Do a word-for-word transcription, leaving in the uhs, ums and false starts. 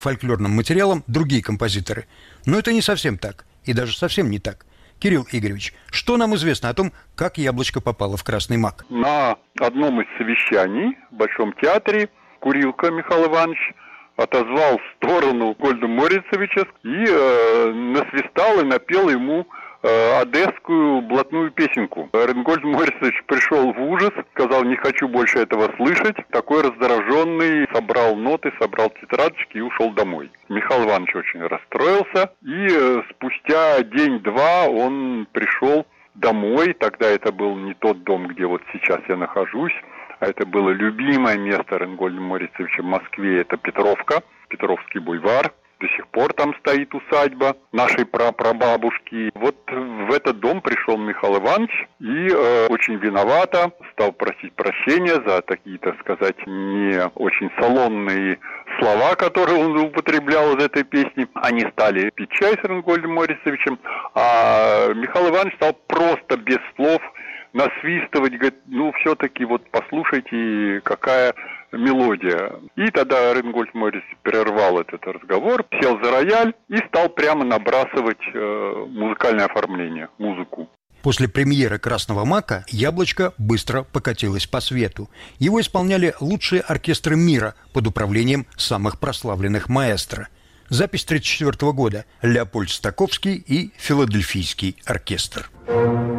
фольклорным материалам другие композиторы. Но это не совсем так. И даже совсем не так. Кирилл Игоревич, что нам известно о том, как яблочко попало в «Красный мак»? На одном из совещаний в Большом театре Курилка Михаил Иванович отозвал в сторону Гольда Морицевича и э, насвистал и напел ему э, одесскую блатную песенку. Ренгольд Морицевич пришел в ужас, сказал: не хочу больше этого слышать. Такой раздраженный собрал ноты, собрал тетрадочки и ушел домой. Михаил Иванович очень расстроился, и э, спустя день-два он пришел домой. Тогда это был не тот дом, где вот сейчас я нахожусь, а это было любимое место Ренгольда Морицевича в Москве, это Петровка, Петровский бульвар. До сих пор там стоит усадьба нашей прапрабабушки. Вот в этот дом пришел Михаил Иванович и э, очень виновато стал просить прощения за такие, так сказать, не очень салонные слова, которые он употреблял из этой песни. Они стали пить чай с Ренгольдом Морицевичем, а Михаил Иванович стал просто без слов насвистывать, говорит: ну, все-таки вот послушайте, какая мелодия. И тогда Ренгольд Морицевич прервал этот разговор, сел за рояль и стал прямо набрасывать э, музыкальное оформление, музыку. После премьеры «Красного мака» «Яблочко» быстро покатилось по свету. Его исполняли лучшие оркестры мира под управлением самых прославленных маэстро. Запись тысяча девятьсот тридцать четвёртого года. Леопольд Стаковский и Филадельфийский оркестр.